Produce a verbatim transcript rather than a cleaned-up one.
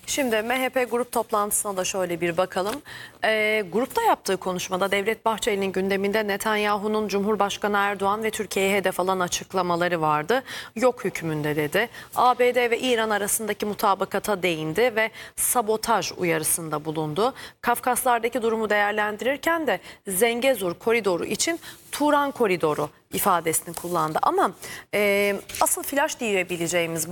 Şimdi M H P grup toplantısına da şöyle bir bakalım. E, grupta yaptığı konuşmada Devlet Bahçeli'nin gündeminde Netanyahu'nun Cumhurbaşkanı Erdoğan ve Türkiye'ye hedef alan açıklamaları vardı. Yok hükmünde dedi. A B D ve İran arasındaki mutabakata değindi ve sabotaj uyarısında bulundu. Kafkaslardaki durumu değerlendirirken de Zengezur koridoru için Turan koridoru ifadesini kullandı. Ama e, asıl flash diyebileceğimiz